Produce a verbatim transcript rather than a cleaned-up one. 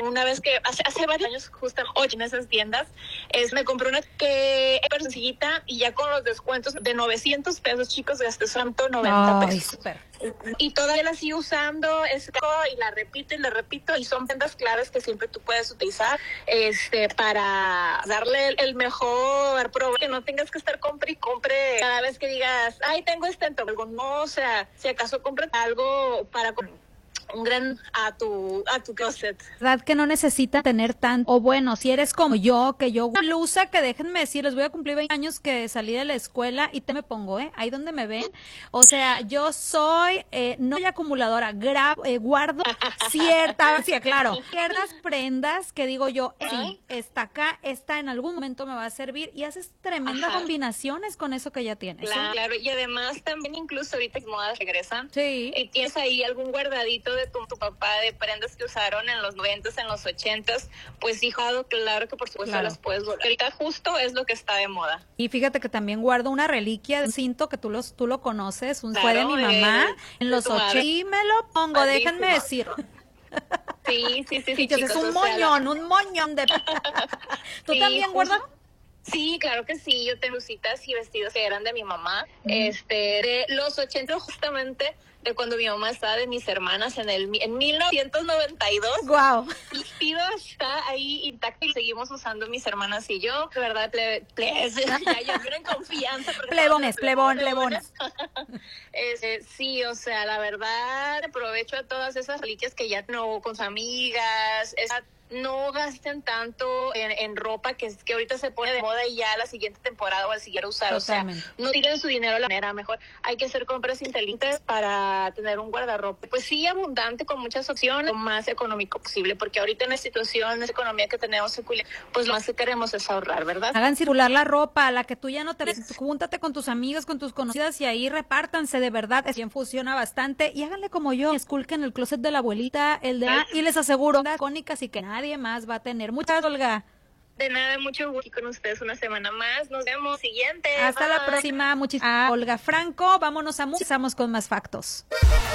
una vez que hace, hace varios años, justo ocho en esas tiendas, es, me compré una que es sencillita y ya con los descuentos de novecientos pesos, chicos, gasté ciento noventa Ay, pesos. súper. Y todavía la sigo usando, es, y la repito y la repito, y son prendas claras que siempre tú puedes utilizar este para darle el, el mejor provecho, que no tengas que estar compre y compre cada vez que digas, ay, tengo este algo. No, o sea, si acaso compras algo para un gran a tu a tu closet. ¿Verdad que no necesita tener tanto? O bueno, si eres como yo, que yo blusa, que déjenme decir, les voy a cumplir veinte años que salí de la escuela y te me pongo, ¿eh? Ahí donde me ven. O sea, yo soy, eh, no soy acumuladora, grabo, eh, guardo ciertas, sí, claro, ciertas prendas que digo yo, sí, esta acá, esta en algún momento me va a servir y haces tremendas Ajá. combinaciones con eso que ya tienes. Claro, ¿eh? claro, y además también incluso ahorita que modas regresan, sí. y tienes ahí algún guardadito de tu, tu papá de prendas que usaron en los noventas, en los ochentas, pues hijo, claro que por supuesto claro. las puedes guardar. Ahorita justo es lo que está de moda. Y fíjate que también guardo una reliquia de un cinto que tú, los, tú lo conoces, un claro, fue de mi mamá, eh, en los ochenta, y me lo pongo, Padrísimo. Déjenme decir. Sí, sí, sí, sí. Chicos, es un moñón, un moñón de... ¿Tú sí, también justo. guardas? Sí, claro que sí, yo tengo citas y vestidos que eran de mi mamá, mm. este, de los ochenta justamente, de cuando mi mamá estaba de mis hermanas en el en mil novecientos noventa y dos. Wow. El vestido está ahí intacto y seguimos usando mis hermanas y yo, de verdad, ple, ple, ya, ya en confianza. Plebones, plebón, plebones. este, sí, o sea, la verdad, aprovecho a todas esas reliquias que ya no con sus amigas, esa, no gasten tanto en, en ropa que, que ahorita se pone de moda y ya la siguiente temporada o al siguiente usar. Totalmente. O sea, no tiren su dinero a la manera mejor. Hay que hacer compras inteligentes para tener un guardarropa. Pues sí, abundante, con muchas opciones, lo más económico posible, porque ahorita en la situación, en la economía que tenemos, pues lo más que queremos es ahorrar, ¿verdad? Hagan circular la ropa, la que tú ya no te ves. Júntate con tus amigos, con tus conocidas y ahí repártanse, de verdad. Es bien funciona bastante. Y háganle como yo, esculquen el closet de la abuelita, el de... Ah, y les aseguro, icónicas y que nadie Nadie más va a tener. Muchas, Olga. De nada, mucho gusto con ustedes una semana más. Nos vemos siguiente. Hasta Bye. La próxima. Muchísimas. Olga Franco, vámonos a música. Empezamos con más factos.